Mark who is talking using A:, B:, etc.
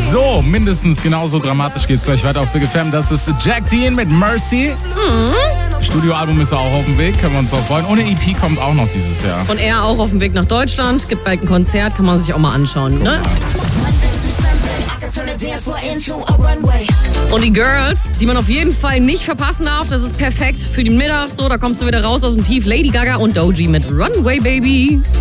A: So, mindestens genauso dramatisch geht's gleich weiter auf Big FM. Das ist Jack Dean mit Mercy. Studioalbum ist auch auf dem Weg, können wir uns drauf freuen. Und eine EP kommt auch noch dieses Jahr.
B: Und er auch auf dem Weg nach Deutschland, gibt bald ein Konzert, kann man sich auch mal anschauen. Ne? Und die Girls, die man auf jeden Fall nicht verpassen darf, das ist perfekt für den Mittag. So, da kommst du wieder raus aus dem Tief. Lady Gaga und Doji mit Runway Baby.